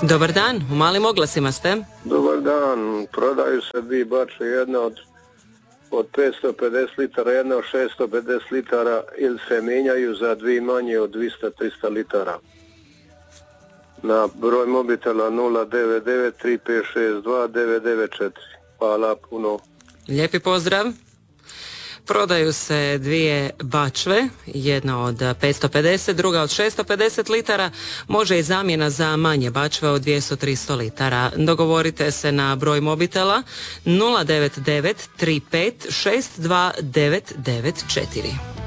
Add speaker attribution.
Speaker 1: Dobar dan, u Malim oglasima ste.
Speaker 2: Dobar dan, prodaju se dvije bače, jedna od 550 litara, jedna od 650 litara ili se mijenjaju za dvije manje od 200-300 litara. Na broj mobitela 099-3562-994. Hvala puno.
Speaker 1: Lijepi pozdrav. Prodaju se dvije bačve, jedna od 550, druga od 650 litara, može i zamjena za manje bačve od 200-300 litara. Dogovorite se na broj mobitela 099 35 62 994.